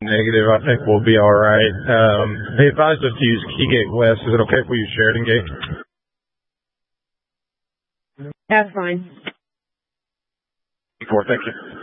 negative, I think we'll be all right. They advised us to use Keygate West. Is it okay if we use Sheridan Gate? That's fine. Thank you.